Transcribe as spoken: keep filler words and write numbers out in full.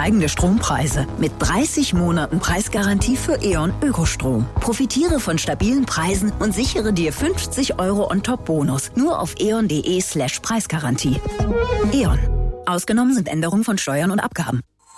steigende Strompreise. Mit dreißig Monaten Preisgarantie für E.ON Ökostrom. Profitiere von stabilen Preisen und sichere dir fünfzig Euro on-top-Bonus. Nur auf eon.de slash Preisgarantie. E.ON. Ausgenommen sind Änderungen von Steuern und Abgaben.